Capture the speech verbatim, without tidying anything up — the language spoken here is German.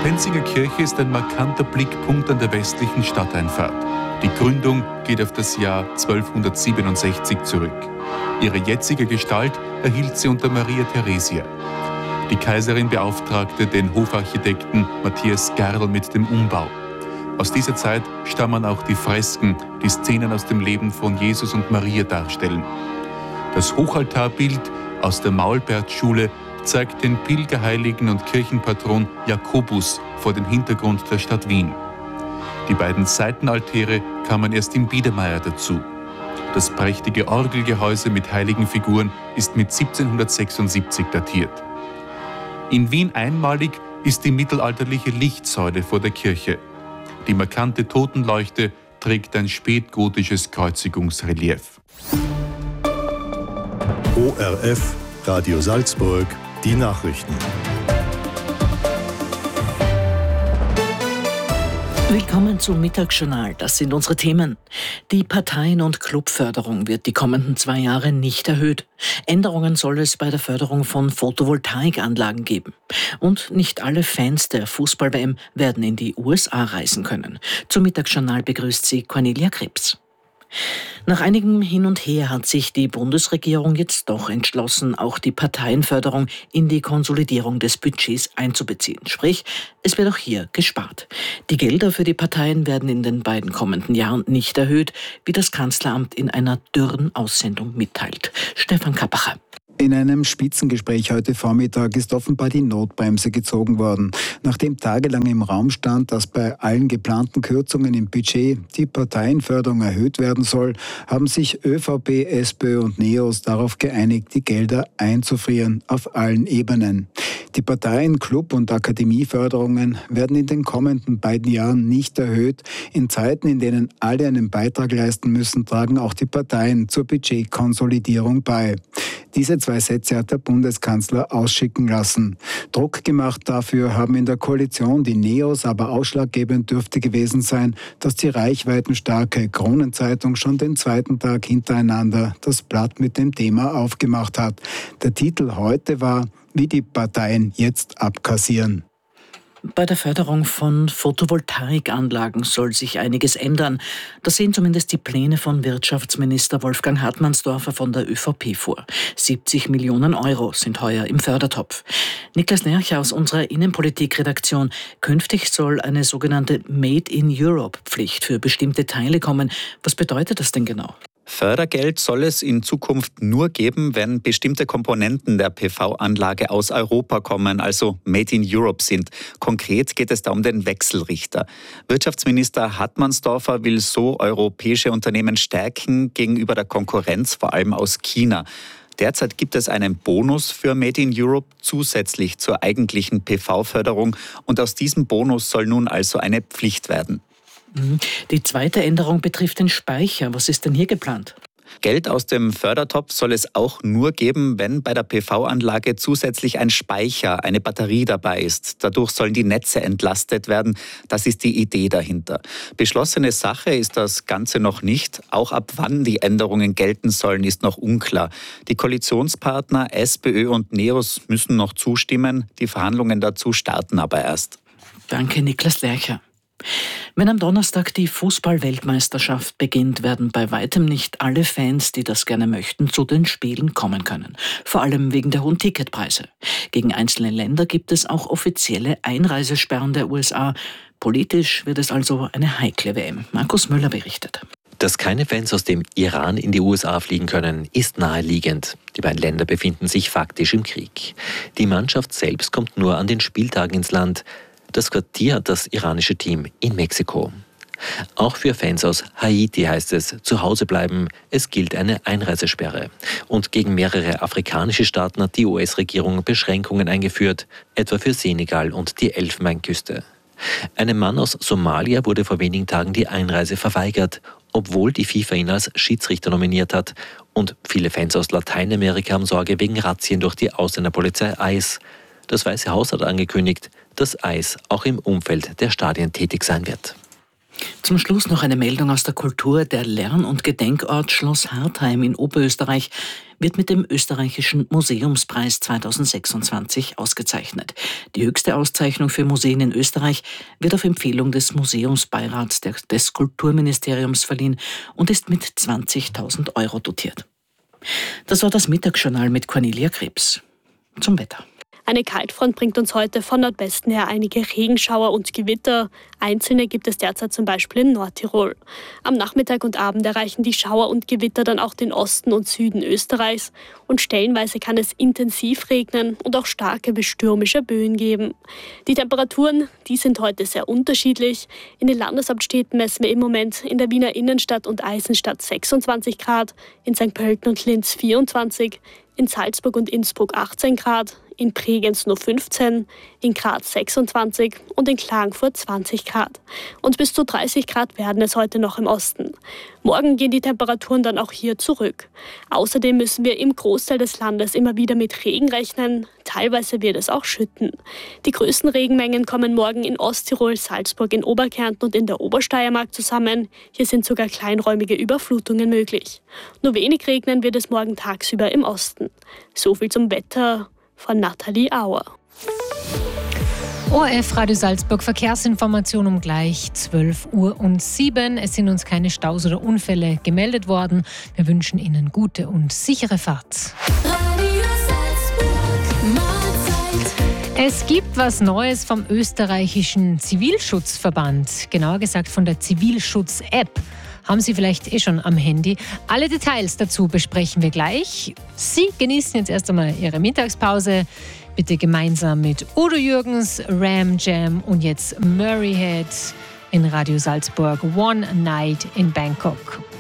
Penzinger Kirche ist ein markanter Blickpunkt an der westlichen Stadteinfahrt. Die Gründung geht auf das Jahr zwölfhundertsiebenundsechzig zurück. Ihre jetzige Gestalt erhielt sie unter Maria Theresia. Die Kaiserin beauftragte den Hofarchitekten Matthias Gerl mit dem Umbau. Aus dieser Zeit stammen auch die Fresken, die Szenen aus dem Leben von Jesus und Maria darstellen. Das Hochaltarbild aus der Maulbertschule zeigt den Pilgerheiligen und Kirchenpatron Jakobus vor dem Hintergrund der Stadt Wien. Die beiden Seitenaltäre kamen erst im Biedermeier dazu. Das prächtige Orgelgehäuse mit heiligen Figuren ist mit siebzehnhundertsechsundsiebzig datiert. In Wien einmalig ist die mittelalterliche Lichtsäule vor der Kirche. Die markante Totenleuchte trägt ein spätgotisches Kreuzigungsrelief. O R F, Radio Salzburg, die Nachrichten. Willkommen zum Mittagsjournal. Das sind unsere Themen. Die Parteien- und Clubförderung wird die kommenden zwei Jahre nicht erhöht. Änderungen soll es bei der Förderung von Photovoltaikanlagen geben. Und nicht alle Fans der Fußball-W M werden in die U S A reisen können. Zum Mittagsjournal begrüßt sie Cornelia Krebs. Nach einigem Hin und Her hat sich die Bundesregierung jetzt doch entschlossen, auch die Parteienförderung in die Konsolidierung des Budgets einzubeziehen. Sprich, es wird auch hier gespart. Die Gelder für die Parteien werden in den beiden kommenden Jahren nicht erhöht, wie das Kanzleramt in einer dürren Aussendung mitteilt. Stefan Kappacher. In einem Spitzengespräch heute Vormittag ist offenbar die Notbremse gezogen worden. Nachdem tagelang im Raum stand, dass bei allen geplanten Kürzungen im Budget die Parteienförderung erhöht werden soll, haben sich ÖVP, SPÖ und NEOS darauf geeinigt, die Gelder einzufrieren auf allen Ebenen. Die Parteien-, Club- und Akademieförderungen werden in den kommenden beiden Jahren nicht erhöht. In Zeiten, in denen alle einen Beitrag leisten müssen, tragen auch die Parteien zur Budgetkonsolidierung bei. Diese zwei Sätze hat der Bundeskanzler ausschicken lassen. Druck gemacht dafür haben in der Koalition die Neos, aber ausschlaggebend dürfte gewesen sein, dass die reichweitenstarke Kronenzeitung schon den zweiten Tag hintereinander das Blatt mit dem Thema aufgemacht hat. Der Titel heute war, wie die Parteien jetzt abkassieren. Bei der Förderung von Photovoltaikanlagen soll sich einiges ändern. Das sehen zumindest die Pläne von Wirtschaftsminister Wolfgang Hartmannsdorfer von der ÖVP vor. siebzig Millionen Euro sind heuer im Fördertopf. Niklas Lercher aus unserer Innenpolitik-Redaktion. Künftig soll eine sogenannte Made-in-Europe-Pflicht für bestimmte Teile kommen. Was bedeutet das denn genau? Fördergeld soll es in Zukunft nur geben, wenn bestimmte Komponenten der P V-Anlage aus Europa kommen, also Made in Europe sind. Konkret geht es da um den Wechselrichter. Wirtschaftsminister Hartmannsdorfer will so europäische Unternehmen stärken gegenüber der Konkurrenz, vor allem aus China. Derzeit gibt es einen Bonus für Made in Europe zusätzlich zur eigentlichen P V-Förderung und aus diesem Bonus soll nun also eine Pflicht werden. Die zweite Änderung betrifft den Speicher. Was ist denn hier geplant? Geld aus dem Fördertopf soll es auch nur geben, wenn bei der P V-Anlage zusätzlich ein Speicher, eine Batterie dabei ist. Dadurch sollen die Netze entlastet werden. Das ist die Idee dahinter. Beschlossene Sache ist das Ganze noch nicht. Auch ab wann die Änderungen gelten sollen, ist noch unklar. Die Koalitionspartner SPÖ und NEOS müssen noch zustimmen. Die Verhandlungen dazu starten aber erst. Danke, Niklas Lercher. Wenn am Donnerstag die Fußball-Weltmeisterschaft beginnt, werden bei weitem nicht alle Fans, die das gerne möchten, zu den Spielen kommen können. Vor allem wegen der hohen Ticketpreise. Gegen einzelne Länder gibt es auch offizielle Einreisesperren der U S A. Politisch wird es also eine heikle W M. Markus Müller berichtet. Dass keine Fans aus dem Iran in die U S A fliegen können, ist naheliegend. Die beiden Länder befinden sich faktisch im Krieg. Die Mannschaft selbst kommt nur an den Spieltagen ins Land. Das Quartier hat das iranische Team in Mexiko. Auch für Fans aus Haiti heißt es, zu Hause bleiben, es gilt eine Einreisesperre. Und gegen mehrere afrikanische Staaten hat die U S-Regierung Beschränkungen eingeführt, etwa für Senegal und die Elfenbeinküste. Einem Mann aus Somalia wurde vor wenigen Tagen die Einreise verweigert, obwohl die FIFA ihn als Schiedsrichter nominiert hat. Und viele Fans aus Lateinamerika haben Sorge wegen Razzien durch die Ausländerpolizei I C E. Das Weiße Haus hat angekündigt, dass I C E auch im Umfeld der Stadien tätig sein wird. Zum Schluss noch eine Meldung aus der Kultur. Der Lern- und Gedenkort Schloss Hartheim in Oberösterreich wird mit dem Österreichischen Museumspreis zweitausendsechsundzwanzig ausgezeichnet. Die höchste Auszeichnung für Museen in Österreich wird auf Empfehlung des Museumsbeirats des Kulturministeriums verliehen und ist mit zwanzigtausend Euro dotiert. Das war das Mittagsjournal mit Cornelia Krebs. Zum Wetter. Eine Kaltfront bringt uns heute von Nordwesten her einige Regenschauer und Gewitter. Einzelne gibt es derzeit zum Beispiel in Nordtirol. Am Nachmittag und Abend erreichen die Schauer und Gewitter dann auch den Osten und Süden Österreichs. Und stellenweise kann es intensiv regnen und auch starke bis stürmische Böen geben. Die Temperaturen, die sind heute sehr unterschiedlich. In den Landeshauptstädten messen wir im Moment in der Wiener Innenstadt und Eisenstadt sechsundzwanzig Grad, in Sankt Pölten und Linz vierundzwanzig, in Salzburg und Innsbruck achtzehn Grad, in Bregenz nur fünfzehn, in Graz sechsundzwanzig und in Klagenfurt zwanzig Grad. Und bis zu dreißig Grad werden es heute noch im Osten. Morgen gehen die Temperaturen dann auch hier zurück. Außerdem müssen wir im Großteil des Landes immer wieder mit Regen rechnen. Teilweise wird es auch schütten. Die größten Regenmengen kommen morgen in Osttirol, Salzburg, in Oberkärnten und in der Obersteiermark zusammen. Hier sind sogar kleinräumige Überflutungen möglich. Nur wenig regnen wird es morgen tagsüber im Osten. So viel zum Wetter von Nathalie Auer. O R F Radio Salzburg Verkehrsinformation um gleich zwölf Uhr und sieben. Es sind uns keine Staus oder Unfälle gemeldet worden. Wir wünschen Ihnen gute und sichere Fahrt. Radio Salzburg, Mahlzeit. Es gibt was Neues vom österreichischen Zivilschutzverband, genauer gesagt von der Zivilschutz-App. Haben Sie vielleicht eh schon am Handy. Alle Details dazu besprechen wir gleich. Sie genießen jetzt erst einmal Ihre Mittagspause. Bitte gemeinsam mit Udo Jürgens, Ram Jam und jetzt Murray Head in Radio Salzburg. One Night in Bangkok.